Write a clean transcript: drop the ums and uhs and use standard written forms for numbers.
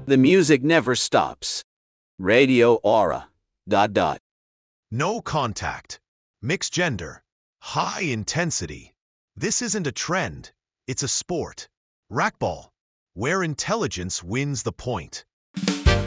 The music never stops. Radio Aura. ... No contact. Mixed gender. High intensity. This isn't a trend. It's a sport. Racquetball. Where intelligence wins the point.